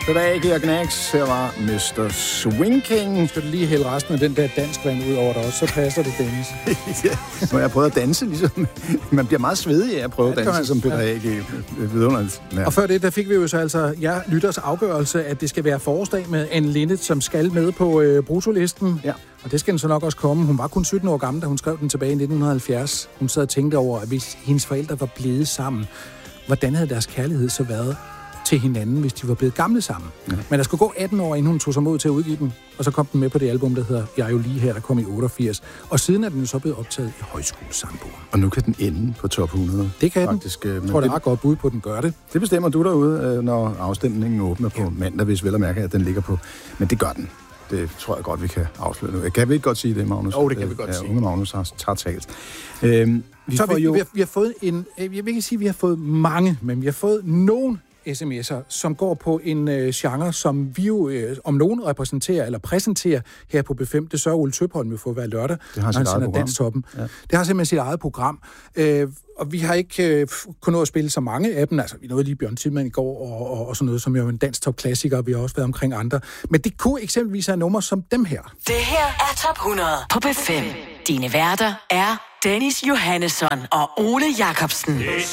Goddag, og Knacks. Her var Mr. Swing King. Skal du lige hælde resten af den der danskvand ud over dig også, så passer det, Dennis. Ja, nu har jeg prøvet at danse, ligesom. Man bliver meget svedig af at prøve at danse som Peter A.G. Vidunderligt. Ja. Og før det, der fik vi jo så altså lytters afgørelse, at det skal være forårsdag med Anne Linnet, som skal med på brutolisten. Ja. Og det skal den så nok også komme. Hun var kun 17 år gammel, da hun skrev den tilbage i 1970. Hun sad og tænkte over, at hvis hendes forældre var blevet sammen, hvordan havde deres kærlighed så været til hinanden, hvis de var blevet gamle sammen. Ja. Men der skulle gå 18 år, inden hun tog sig mod til at udgive den, og så kom den med på det album, der hedder Jeg er jo lige her, der kom i 88. Og siden er den jo så blevet optaget i Højskolesangbogen. Og nu kan den ende på top 100. Det kan faktisk, den. Jeg tror, det er ret godt bud på, at den gør det. Det bestemmer du derude, når afstemningen åbner på mandag, hvis vel at mærke, at den ligger på. Men det gør den. Det tror jeg godt, vi kan afsløre nu. Kan vi ikke godt sige det, Magnus? Jo, det kan vi godt sige. Unge Magnus har talt. Vi har fået jeg vil ikke sige, at vi har fået mange, men vi har fået nogle sms'er, som går på en genre, som vi jo om nogen repræsenterer eller præsenterer her på B5. Det sørger Ole Tøpholm jo for hver lørdag, det har sit eget program. Ja. Det har simpelthen sit eget program. Og vi har ikke kunnet nå at spille så mange af dem. Altså, vi nåede lige Bjørn Tillmann i går og sådan noget, som jo er en dansk top-klassiker. Vi har også været omkring andre. Men det kunne eksempelvis have numre som dem her. Det her er top 100 på B5. Dine værter er Dennis Johannesson og Ole Jacobsen.